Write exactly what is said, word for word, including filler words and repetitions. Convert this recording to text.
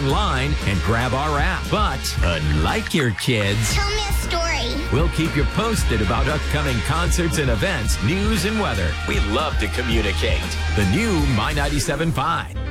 online and grab our app. But unlike your kids, Tell me a story. we'll keep you posted about upcoming concerts and events, news and weather. We love to communicate. The new My ninety-seven point five.